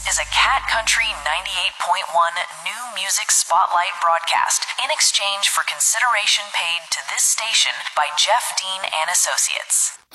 is a Cat Country 98.1 new music spotlight broadcast in exchange for consideration paid to this station by Jeff Dean and Associates.